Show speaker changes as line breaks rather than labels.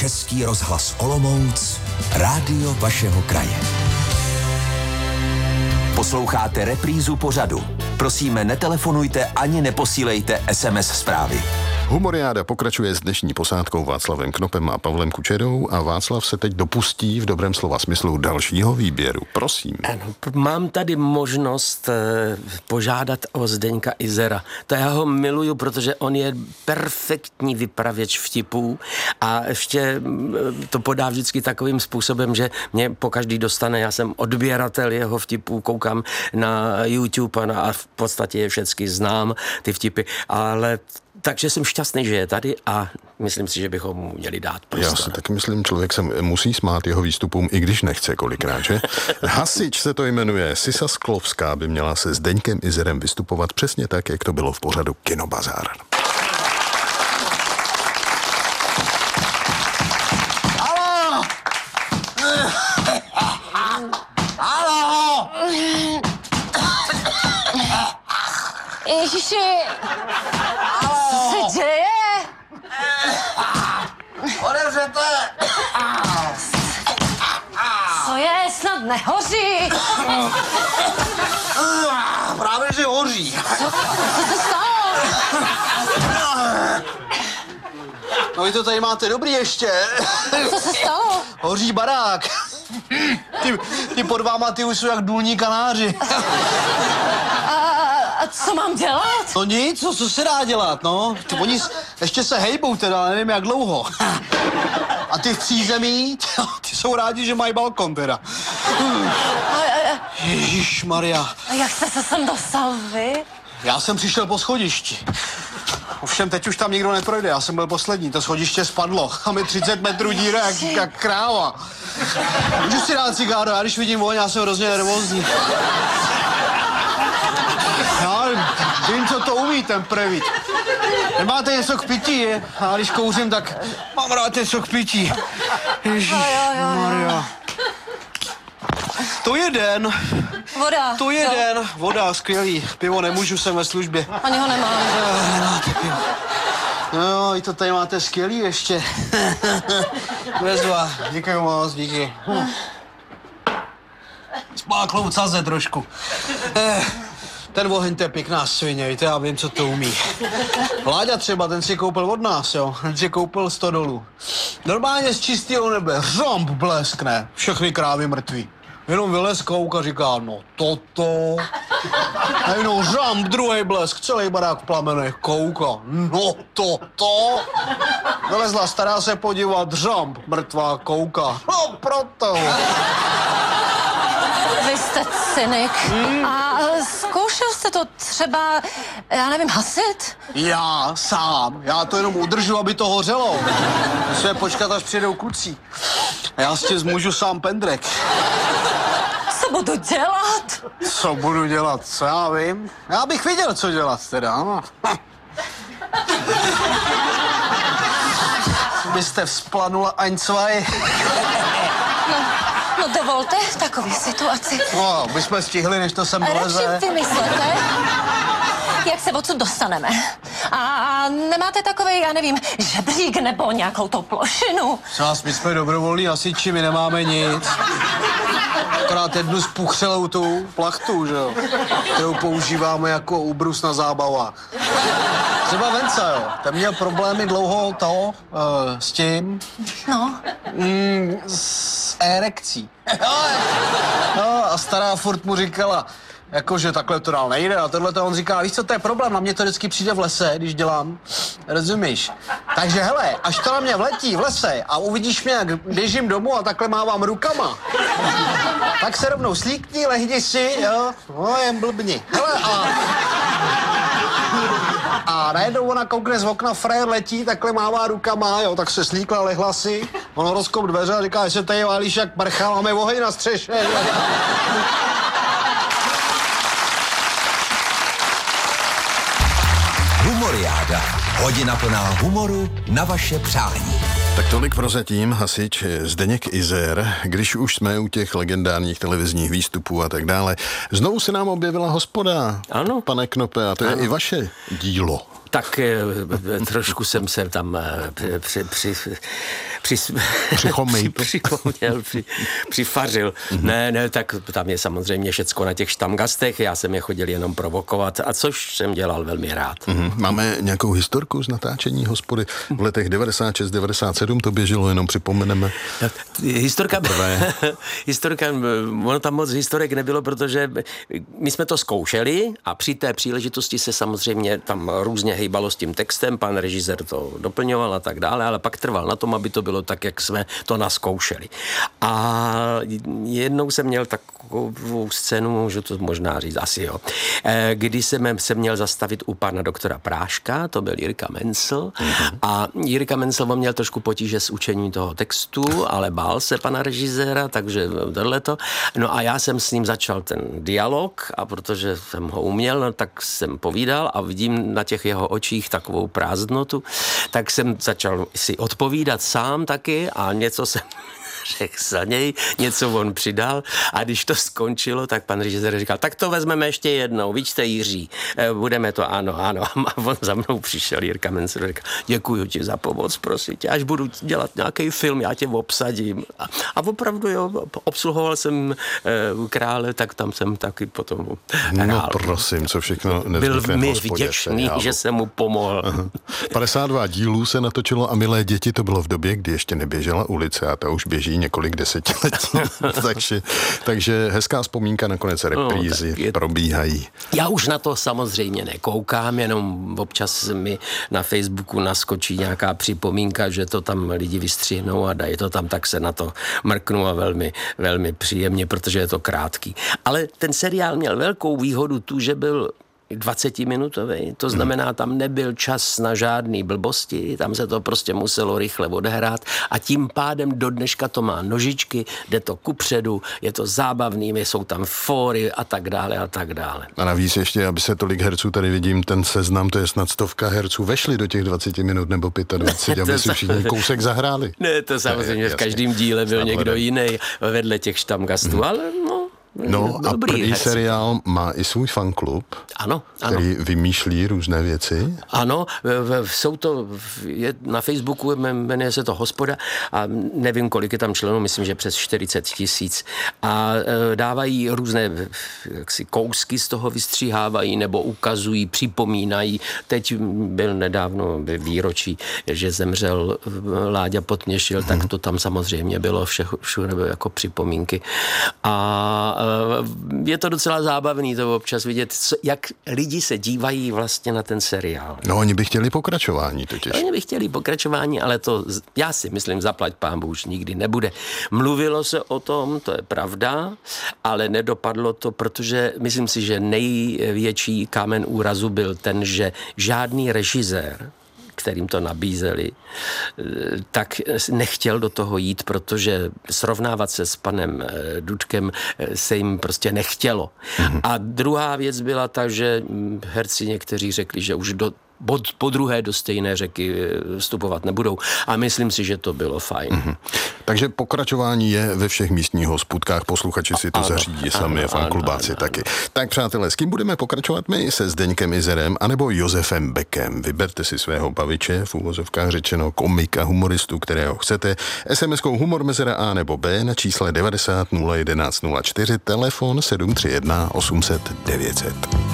Český rozhlas Olomouc, rádio vašeho kraje. Posloucháte reprízu pořadu. Prosíme, netelefonujte ani neposílejte SMS zprávy.
Humoriáda pokračuje s dnešní posádkou Václavem Knopem a Pavlem Kučerou a Václav se teď dopustí v dobrém slova smyslu dalšího výběru. Prosím.
Ano, mám tady možnost požádat o Zdeňka Izera. To já ho miluju, protože on je perfektní vypravěč vtipů a ještě to podá vždycky takovým způsobem, že mě pokaždý dostane, já jsem odběratel jeho vtipů, koukám na YouTube a v podstatě je všechny znám, ty vtipy, ale takže jsem šťastný, že je tady a myslím si, že bychom mu měli dát prostor.
Já si taky myslím, člověk se musí smát jeho výstupům, i když nechce kolikrát, že? Hasič se to jmenuje. Sisa Sklovská by měla se Zdeňkem Izerem vystupovat přesně tak, jak to bylo v pořadu Kinobazár.
Haló! Haló!
Ježiši, co se děje?
Otevřete!
Co je? Snad nehoří.
Právě, že hoří.
Co se stalo?
No vy to tady máte dobrý ještě.
Co se stalo?
Hoří barák. Ty pod váma, ty už jsou jak důlní kanáři.
A co mám dělat?
No nic, co se dá dělat, no. Oni ještě se hejbou teda, nevím jak dlouho. A ty v přízemí, ty jsou rádi, že mají balkon teda. Ježišmarja.
A jak jste se sem dostal vy?
Já jsem přišel po schodišti. Ovšem teď už tam nikdo neprojde, já jsem byl poslední, to schodiště spadlo. A mi 30 metrů díra jak kráva. Můžu si dát cigáro, já když vidím voň, já jsem hrozně nervózní. Já vím, co to umí ten prevít. Nemáte něco k pití, je? A když kouřím, tak mám rád něco k pití. Ježišmarja. To je den.
Voda.
To je den. Voda, skvělý. Pivo nemůžu, jsem ve službě.
Ani ho nemám.
Nemáte pivo. No, i to tady máte skvělý ještě. Vezva. Díky moc, díky. Spáklou caze trošku. Ten oheň, to je pěkná svině, víte, já vím, co to umí. Láďa třeba, ten si koupil od nás, jo. Ten si koupil 100 dolů. Normálně z čistého nebe, řomb bleskne, všechny krávy mrtví. Jenom vylez kouk a říká, no toto. A jenom řamb, druhý blesk, celý barák v plamenech, kouka, no toto. Vylezla stará se podívat, řamb, mrtvá, kouka, no proto.
Vy jste cynik. A zkoušel jste to třeba, já nevím, hasit?
Já sám, já to jenom udržu, aby to hořelo. Musíme počkat, až přijdou kluci. A já s tím zmůžu sám pendrek.
Co budu dělat?
Co budu dělat, co já vím? Já bych věděl, co dělat teda, no. Byste vzplanula ein, zwei.
No dovolte v takové situaci.
No, bychom stihli, než to sem doleze.
Radši vymyslete, jak se odsud dostaneme. A nemáte takovej, já nevím, žebřík nebo nějakou tou plošinu?
Nás, my jsme dobrovolní hasiči, my nemáme nic. Akorát jednu spuchřelou tu plachtu, že jo, kterou používáme jako úbrus na zábavách. Třeba Venca, jo, ten měl problémy dlouho s tím.
No.
S erekcí. No, a stará furt mu říkala, jakože takhle to dál nejde a tohle to on říká, víš co, to je problém, na mě to vždycky přijde v lese, když dělám, rozumíš? Takže hele, až to na mě vletí v lese a uvidíš mě, jak běžím domů a takhle mávám rukama, tak se rovnou slíkni, lehni si, jo, no jen blbni. Hele, a najednou ona koukne z okna, frajer letí, takhle mává rukama, jo, tak se slíkla, lehla si, on rozkop dveře a říká, že se tady válíš jak prcha, máme oheň na střeše.
Humoriáda. Hodina plná humoru na vaše přání.
Tak tolik prozatím hasič Zdeněk Izer, když už jsme u těch legendárních televizních výstupů a tak dále. Znovu se nám objevila hospoda,
ano.
Pane Knope, a to je i vaše dílo.
Tak trošku jsem se tam přifařil. Ne, tak tam je samozřejmě všecko na těch štamgastech, já jsem je chodil jenom provokovat, a což jsem dělal velmi rád.
Máme nějakou historku z natáčení Hospody v letech 96, 97, to běželo, jenom připomeneme.
Historka, ono tam moc historek nebylo, protože my jsme to zkoušeli a při té příležitosti se samozřejmě tam různě hejbalo s tím textem, pan režisér to doplňoval a tak dále, ale pak trval na tom, aby to bylo tak, jak jsme to naskoušeli. A jednou jsem měl takovou scénu, můžu to možná říct, asi jo, kdy jsem se měl zastavit u pana doktora Práška, to byl Jirka Mencl, a Jirka Mencl měl trošku potíže s učením toho textu, ale bál se pana režiséra, takže tohleto. No a já jsem s ním začal ten dialog, a protože jsem ho uměl, no, tak jsem povídal a vidím na těch jeho očích takovou prázdnotu, tak jsem začal si odpovídat sám taky a něco jsem řekl za něj, něco on přidal, a když to skončilo, tak pan režisér říkal, tak to vezmeme ještě jednou, víčte Jiří, budeme to, ano. A on za mnou přišel, Jirka Mencl, říkal, děkuju ti za pomoc, prosím tě, až budu dělat nějaký film, já tě obsadím. A opravdu, jo, obsluhoval jsem Krále, tak tam jsem taky potom hrál.
No prosím, co všechno
byl mi vděčný, že jsem mu pomohl.
52 dílů se natočilo a Milé děti to bylo v době, kdy ještě neběžela Ulice, a ta už běží několik desetiletí. takže hezká vzpomínka, nakonec reprízy probíhají.
Já už na to samozřejmě nekoukám, jenom občas mi na Facebooku naskočí nějaká připomínka, že to tam lidi vystřihnou a dají to tam, tak se na to mrknu a velmi, velmi příjemně, protože je to krátký. Ale ten seriál měl velkou výhodu tu, že byl 20-minutový, to znamená, tam nebyl čas na žádný blbosti, tam se to prostě muselo rychle odehrát a tím pádem do dneška to má nožičky, jde to kupředu, je to zábavný, jsou tam fóry a tak dále a tak dále.
A navíc ještě, aby se tolik herců, tady vidím ten seznam, to je snad 100 herců, vešli do těch 20 minut nebo 25, aby si všichni kousek zahráli.
Ne, to samozřejmě v každém díle byl někdo jiný vedle těch štamgastů, ale
No a první seriál má i svůj fanklub,
ano.
který vymýšlí různé věci.
Ano, jsou to, na Facebooku jmenuje se to Hospoda a nevím, kolik je tam členů, myslím, že přes 40 000 a dávají různé kousky z toho vystříhávají nebo ukazují, připomínají. Teď byl nedávno výročí, že zemřel Láďa Potměšil, tak to tam samozřejmě bylo všude jako připomínky. A je to docela zábavný to občas vidět, jak lidi se dívají vlastně na ten seriál.
No, oni by chtěli pokračování totiž.
Oni by chtěli pokračování, ale to, já si myslím, zaplať pánbůh, už nikdy nebude. Mluvilo se o tom, to je pravda, ale nedopadlo to, protože myslím si, že největší kámen úrazu byl ten, že žádný režisér, kterým to nabízeli, tak nechtěl do toho jít, protože srovnávat se s panem Dudkem se jim prostě nechtělo. A druhá věc byla ta, že herci někteří řekli, že už po druhé do stejné řeky vstupovat nebudou. A myslím si, že to bylo fajn.
Takže pokračování je ve všech místních hospůdkách, posluchači si to zařídí sami, fanklubáci taky. Tak přátelé, s kým budeme pokračovat my? Se Zdeňkem Izerem anebo Josefem Beckem? Vyberte si svého baviče, v úvozovkách řečeno komika, humoristu, kterého chcete. SMS-kou humor mezera A nebo B na čísle 90 011 04, telefon 731 800 900.